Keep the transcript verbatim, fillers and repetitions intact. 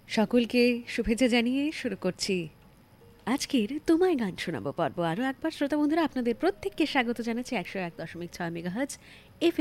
সকলকে শুভেচ্ছা জানিয়ে শুরু করছি আজকের তোমায় গান শোনাবো পর্ব। আরও একবার শ্রোতা বন্ধুরা আপনাদের প্রত্যেককে স্বাগত জানাচ্ছি একশো এক দশমিক ছয় মেগাহার্জ এফ